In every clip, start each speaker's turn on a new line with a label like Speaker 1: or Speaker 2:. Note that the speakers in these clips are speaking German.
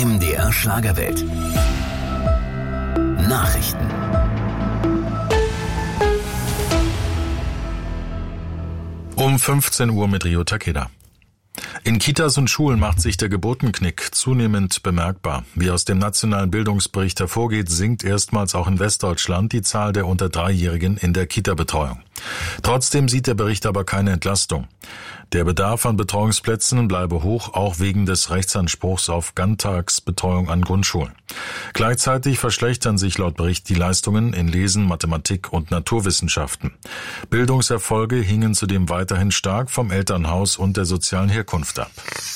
Speaker 1: MDR Schlagerwelt. Nachrichten.
Speaker 2: Um 15 Uhr mit Rio Takeda. In Kitas und Schulen macht sich der Geburtenknick zunehmend bemerkbar. Wie aus dem nationalen Bildungsbericht hervorgeht, sinkt erstmals auch in Westdeutschland die Zahl der unter 3-Jährigen in der Kita-Betreuung. Trotzdem sieht der Bericht aber keine Entlastung. Der Bedarf an Betreuungsplätzen bleibe hoch, auch wegen des Rechtsanspruchs auf Ganztagsbetreuung an Grundschulen. Gleichzeitig verschlechtern sich laut Bericht die Leistungen in Lesen, Mathematik und Naturwissenschaften. Bildungserfolge hingen zudem weiterhin stark vom Elternhaus und der sozialen Herkunft ab.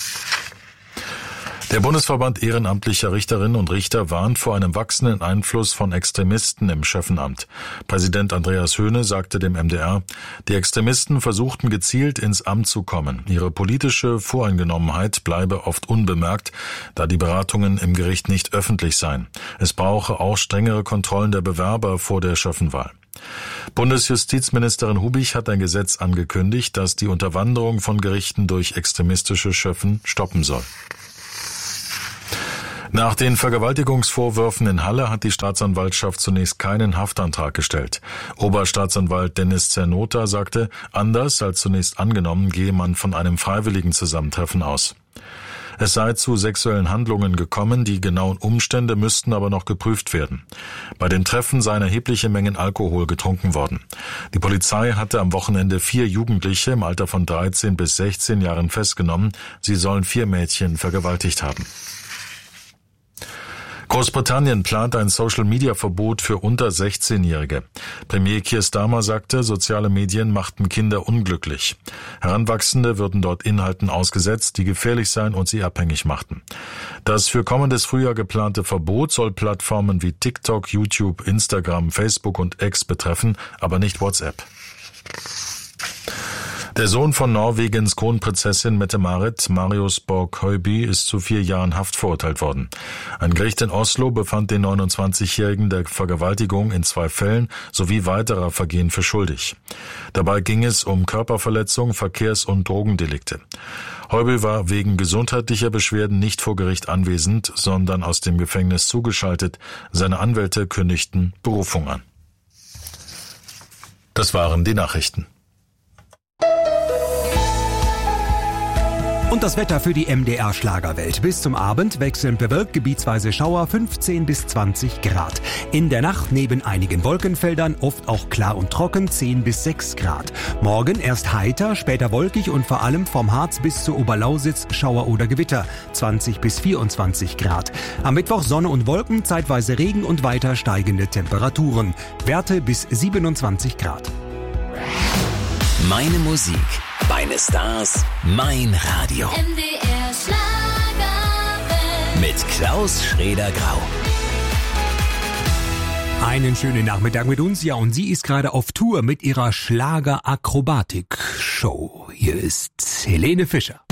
Speaker 2: Der Bundesverband ehrenamtlicher Richterinnen und Richter warnt vor einem wachsenden Einfluss von Extremisten im Schöffenamt. Präsident Andreas Höhne sagte dem MDR, die Extremisten versuchten gezielt ins Amt zu kommen. Ihre politische Voreingenommenheit bleibe oft unbemerkt, da die Beratungen im Gericht nicht öffentlich seien. Es brauche auch strengere Kontrollen der Bewerber vor der Schöffenwahl. Bundesjustizministerin Hubich hat ein Gesetz angekündigt, das die Unterwanderung von Gerichten durch extremistische Schöffen stoppen soll. Nach den Vergewaltigungsvorwürfen in Halle hat die Staatsanwaltschaft zunächst keinen Haftantrag gestellt. Oberstaatsanwalt Dennis Zernota sagte, anders als zunächst angenommen, gehe man von einem freiwilligen Zusammentreffen aus. Es sei zu sexuellen Handlungen gekommen, die genauen Umstände müssten aber noch geprüft werden. Bei den Treffen seien erhebliche Mengen Alkohol getrunken worden. Die Polizei hatte am Wochenende 4 Jugendliche im Alter von 13 bis 16 Jahren festgenommen. Sie sollen 4 Mädchen vergewaltigt haben. Großbritannien plant ein Social-Media-Verbot für unter 16-Jährige. Premier Keir Starmer sagte, soziale Medien machten Kinder unglücklich. Heranwachsende würden dort Inhalten ausgesetzt, die gefährlich seien und sie abhängig machten. Das für kommendes Frühjahr geplante Verbot soll Plattformen wie TikTok, YouTube, Instagram, Facebook und X betreffen, aber nicht WhatsApp. Der Sohn von Norwegens Kronprinzessin Mette-Marit, Marius Borg-Høiby, ist zu 4 Jahren Haft verurteilt worden. Ein Gericht in Oslo befand den 29-Jährigen der Vergewaltigung in 2 Fällen sowie weiterer Vergehen für schuldig. Dabei ging es um Körperverletzung, Verkehrs- und Drogendelikte. Høiby war wegen gesundheitlicher Beschwerden nicht vor Gericht anwesend, sondern aus dem Gefängnis zugeschaltet. Seine Anwälte kündigten Berufung an. Das waren die Nachrichten.
Speaker 3: Und das Wetter für die MDR Schlagerwelt. Bis zum Abend wechselnd bewölkt, gebietsweise Schauer, 15 bis 20 Grad. In der Nacht neben einigen Wolkenfeldern oft auch klar und trocken, 10 bis 6 Grad. Morgen erst heiter, später wolkig und vor allem vom Harz bis zur Oberlausitz Schauer oder Gewitter, 20 bis 24 Grad. Am Mittwoch Sonne und Wolken, zeitweise Regen und weiter steigende Temperaturen. Werte bis 27 Grad.
Speaker 1: Meine Musik, meine Stars, mein Radio.
Speaker 4: MDR Schlagerwelt.
Speaker 1: Mit Klaus Schrader-Grau.
Speaker 3: Einen schönen Nachmittag mit uns, ja, und sie ist gerade auf Tour mit ihrer Schlager-Akrobatik-Show. Hier ist Helene Fischer.